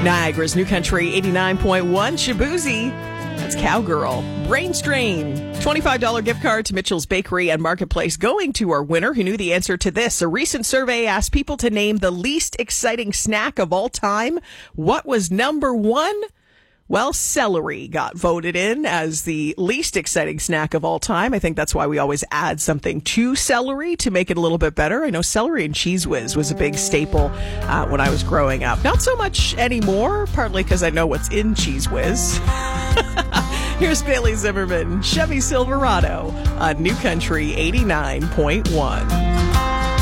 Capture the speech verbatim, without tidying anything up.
Niagara's New Country eighty-nine point one. Shaboozey. That's Cowgirl. Brain Strain. twenty-five dollars gift card to Mitchell's Bakery and Marketplace going to our winner who knew the answer to this. A recent survey asked people to name the least exciting snack of all time. What was number one? Well, celery got voted in as the least exciting snack of all time. I think that's why we always add something to celery to make it a little bit better. I know celery and Cheese Whiz was a big staple uh, when I was growing up. Not so much anymore, partly because I know what's in Cheese Whiz. Here's Bailey Zimmerman, Chevy Silverado on New Country eighty-nine point one.